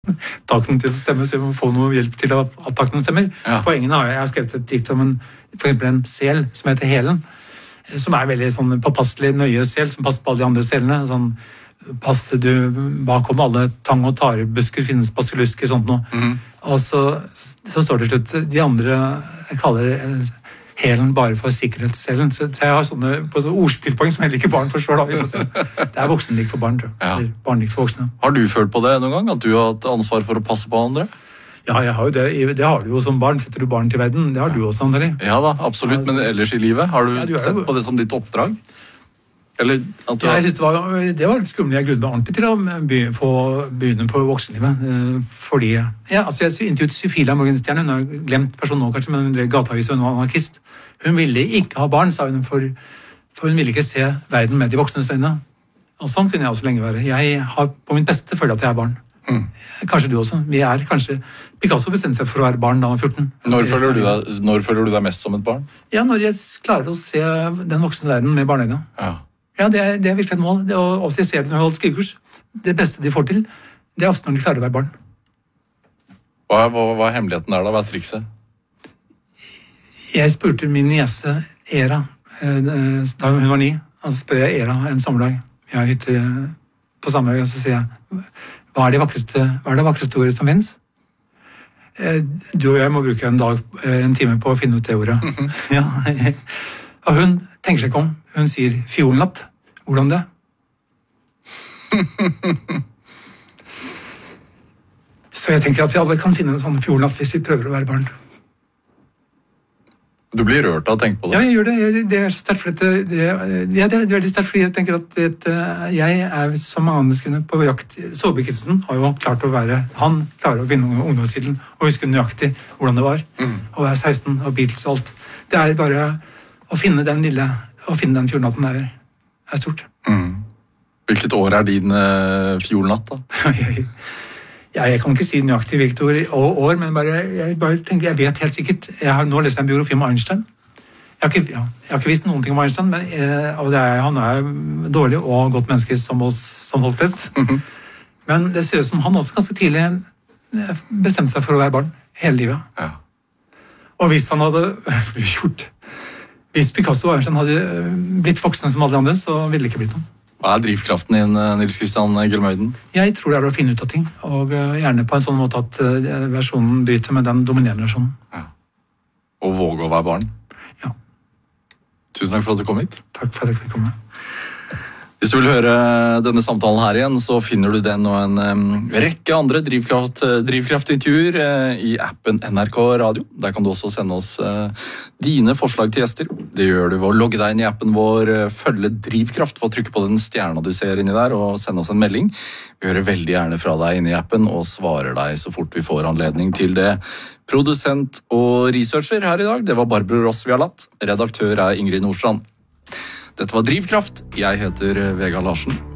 kognitiv stemme, så jeg må få noe hjelp til at taktene stemmer. Ja. Poengene har jeg skrevet et dikt om for eksempel en sel som heter Helen, som veldig sånn påpasselig nøye sel, som passer på alle de andre selene. Sånn, bakom alle tang- og tarebusker finnes basillusker, sånt noe. Og så står det til slutt, de andre kaller Helen bare for sikkerhetsselen. Så jeg har sånne ordspillpoeng som heller ikke barn forstår. Da, vi får se. Det er voksendikt for barn, tror jeg. Ja. Eller barnedikt for voksne. Har du følt på det noen gang, at du har hatt ansvar for å passe på andre? Ja, jeg har jo det. Det har du jo som barn. Setter du barn til verden? Det har du også, André. Ja da, absolutt. Men ellers i livet, har du sett på det som ditt oppdrag? Eller at du Jeg synes det var litt skummelig. Jeg grunnet meg ordentlig til å begynne på voksenlivet. Fordi jeg intervjuet Syfila Morgenstjerne. Hun har glemt personen nå, kanskje, men hun drev gateavis og hun var anarkist. Hun ville ikke ha barn, sa hun, for hun ville ikke se verden med de voksnes øyne. Og sånn kunne jeg også lenge være. Jeg har på mitt beste følt at jeg er barn. Kanskje du også. Picasso bestemte seg for å være barn da han var 14. Når føler du deg mest som et barn? Ja, når jeg klarer å se den voksne verden med barneøyne. Ja, det er virkelig et mål. Og også jeg ser det når jeg holder skrivekurs. Det beste de får til, det er ofte når de klarer å være barn. Hva er hemmeligheten der da? Hva er trikset? Jeg spurte min niese Era da hun var 9. Så spør jeg Era en sommerdag. Vi har hytte på Samøy, og så sier jeg hva er det vakreste ordet som finnes? Du og jeg må bruke en time på å finne ut det ordet. Ja. Og hun tenker seg ikke om. Hun sier fiolennatt. Hvordan det? Så jeg tenker at vi alle kan finne en sånn fiolennatt hvis vi prøver å være barn. Du blir rørt av å tenke på det? Ja, jeg gjør det. Det er så sterkt fordi det er veldig sterkt fordi jeg tenker at jeg er som mange andre skrivende på jakt. Saabye Christensen har jo klart å vinne ungdomstiden og huske nøyaktig hvordan det var. Å være 16 og Beatles og alt. Det er bare å finne den fiolenatten er stort. Hvilket år er din fiolenatt da? Jeg kan ikke si nøyaktig hvilket år, men jeg tenker, jeg vet helt sikkert. Jeg har nå lest en biografi om Einstein. Jeg har ikke visst noen ting om Einstein, men han er dårlig og godt menneske som folk flest. Men det ser ut som han også ganske tidlig bestemte seg for å være barn hele livet. Ja. Og hvis Picasso og Einstein hadde blitt voksne som alle andre, så ville det ikke blitt noe. Hva er drivkraften din, Nils Kristian Gullmøyden? Jeg tror det er å finne ut av ting, og gjerne på en sånn måte at versjonen bryter med den dominerende versjonen. Ja. Og våge å være barn? Ja. Tusen takk for at du kom hit. Takk for at jeg fikk komme. Hvis du vil høre denne samtalen her igjen, så finner du den og en rekke andre drivkraftintervjuer i appen NRK Radio. Der kan du også sende oss dine forslag til gjester. Det gjør du ved å logge deg inn i appen vår, følge Drivkraft, og trykke på den stjerna du ser inni der, og sende oss en melding. Vi hører veldig gjerne fra deg inne i appen, og svarer deg så fort vi får anledning til det. Produsent og researcher her i dag, det var Barbro Ross Vialat. Redaktør er Ingrid Nordstrand. Dette var Drivkraft. Jeg heter Vegard Larsen.